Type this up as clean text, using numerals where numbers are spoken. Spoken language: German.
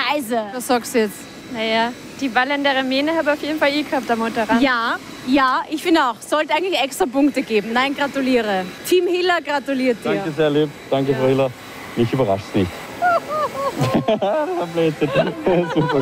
Scheiße. Was sagst du jetzt? Naja, die wallende Mähne habe auf jeden Fall ich gehabt am Motorrad. Ja, ich finde auch. Sollte eigentlich extra Punkte geben. Nein, gratuliere. Team Hiller gratuliert dir. Danke sehr lieb. Danke, Frau Hiller. Mich überrascht es nicht. Das war Blödsinn. Super.